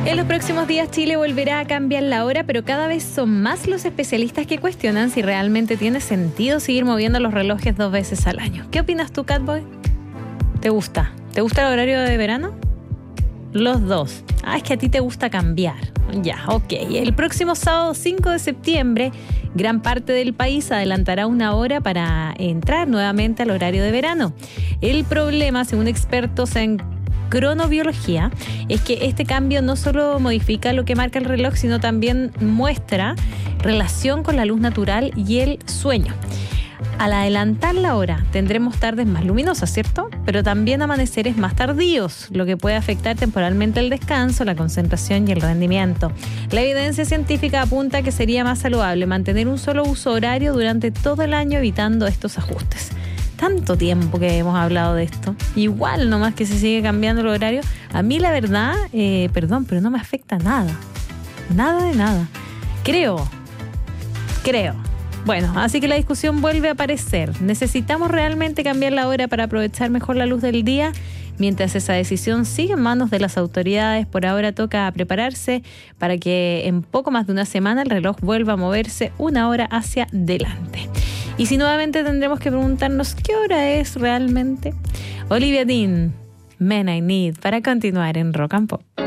En los próximos días Chile volverá a cambiar la hora, pero cada vez son más los especialistas que cuestionan si realmente tiene sentido seguir moviendo los relojes 2 veces al año. ¿Qué opinas tú, Catboy? ¿Te gusta? ¿Te gusta el horario de verano? Los dos. Es que a ti te gusta cambiar. Ya, ok. El próximo sábado 5 de septiembre, gran parte del país adelantará 1 hora para entrar nuevamente al horario de verano. El problema, según expertos en cronobiología, es que este cambio no solo modifica lo que marca el reloj, sino también muestra relación con la luz natural y el sueño. Al adelantar la hora, tendremos tardes más luminosas, ¿cierto? Pero también amaneceres más tardíos, lo que puede afectar temporalmente el descanso, la concentración y el rendimiento. La evidencia científica apunta que sería más saludable mantener un solo uso horario durante todo el año, evitando estos ajustes. Tanto tiempo que hemos hablado de esto. Igual nomás que se sigue cambiando el horario. A mí la verdad, pero no me afecta nada. Nada de nada. Creo. Bueno, así que la discusión vuelve a aparecer. ¿Necesitamos realmente cambiar la hora para aprovechar mejor la luz del día? Mientras esa decisión sigue en manos de las autoridades, por ahora toca prepararse para que en poco más de una semana el reloj vuelva a moverse 1 hora hacia adelante. Y si nuevamente tendremos que preguntarnos qué hora es realmente. Olivia Dean, Men I Need, para continuar en Rock and Pop.